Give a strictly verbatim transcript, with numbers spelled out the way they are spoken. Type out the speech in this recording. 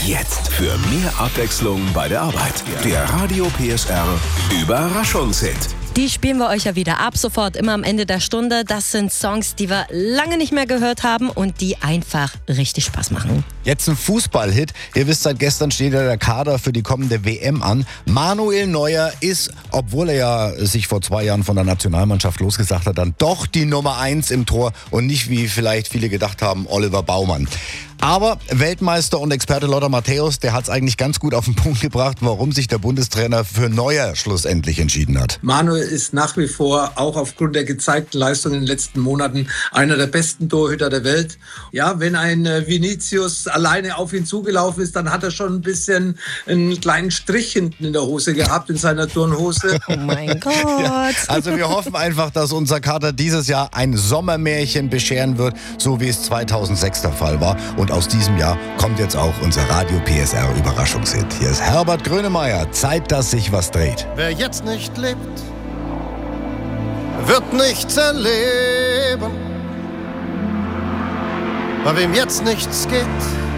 Jetzt für mehr Abwechslung bei der Arbeit. Der Radio P S R Überraschungshit. Die spielen wir euch ja wieder ab sofort, immer am Ende der Stunde. Das sind Songs, die wir lange nicht mehr gehört haben und die einfach richtig Spaß machen. Jetzt ein Fußballhit. Ihr wisst, seit gestern steht ja der Kader für die kommende W M an. Manuel Neuer ist, obwohl er ja sich vor zwei Jahren von der Nationalmannschaft losgesagt hat, dann doch die Nummer eins im Tor und nicht, wie vielleicht viele gedacht haben, Oliver Baumann. Aber Weltmeister und Experte Lothar Matthäus, der hat es eigentlich ganz gut auf den Punkt gebracht, warum sich der Bundestrainer für Neuer schlussendlich entschieden hat. Manuel ist nach wie vor, auch aufgrund der gezeigten Leistung in den letzten Monaten, einer der besten Torhüter der Welt. Ja, wenn ein Vinicius alleine auf ihn zugelaufen ist, dann hat er schon ein bisschen einen kleinen Strich hinten in der Hose gehabt, in seiner Turnhose. Oh mein Gott. Ja, also wir hoffen einfach, dass unser Kader dieses Jahr ein Sommermärchen bescheren wird, so wie es zweitausendsechs der Fall war. Und aus diesem Jahr kommt jetzt auch unser Radio P S R Überraschungshit. Hier ist Herbert Grönemeyer. Zeit, dass sich was dreht. Wer jetzt nicht lebt, wird nichts erleben. Bei wem jetzt nichts geht,